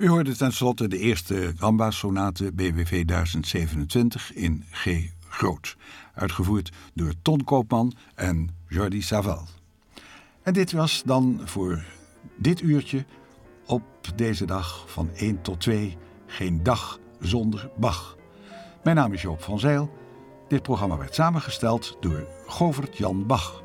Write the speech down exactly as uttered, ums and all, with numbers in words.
U hoorde tenslotte de eerste gamba-sonate B W V duizend zevenentwintig in G groot, uitgevoerd door Ton Koopman en Jordi Savall. En dit was dan voor dit uurtje op deze dag van één tot twee geen dag zonder Bach. Mijn naam is Joop van Zijl. Dit programma werd samengesteld door Govert Jan Bach.